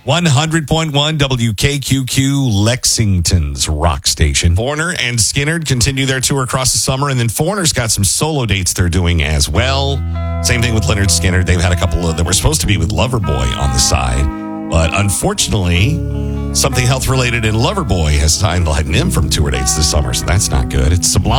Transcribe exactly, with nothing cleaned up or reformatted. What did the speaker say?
one hundred point one W K Q Q, Lexington's rock station. Foreigner and Skynyrd continue their tour across the summer, and then Foreigner's got some solo dates they're doing as well. Same thing with Lynyrd Skynyrd. They've had a couple of, that were supposed to be with Loverboy on the side, but unfortunately, something health-related in Loverboy has sidelined him from tour dates this summer, so that's not good. It's Sublime.